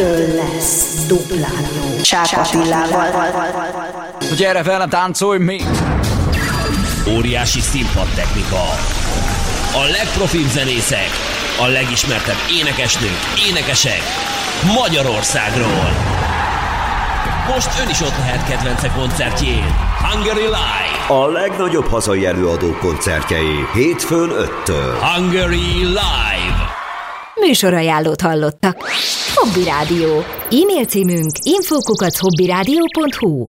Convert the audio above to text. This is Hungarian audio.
ettől lesz duplán jó. Csák Attilával. Gyere velem, táncolj még! Óriási színpadtechnika. A legprofibb zenészek, a legismertebb énekesnők, énekesek Magyarországról. Most ön is ott lehet kedvence koncertjén. Hungary Live. A legnagyobb hazai előadók koncertjei hétfőn 5-től. Hungary Live. Műsorajánlót hallottak. Hobby Rádió. E-mail címünk info@hobbyradio.hu.